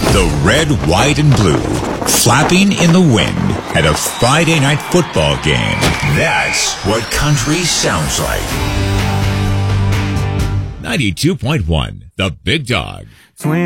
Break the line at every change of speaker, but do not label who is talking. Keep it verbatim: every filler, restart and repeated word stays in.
The red, white, and blue, flapping in the wind at a Friday night football game. That's what country sounds like. ninety-two point one, The Big Dog.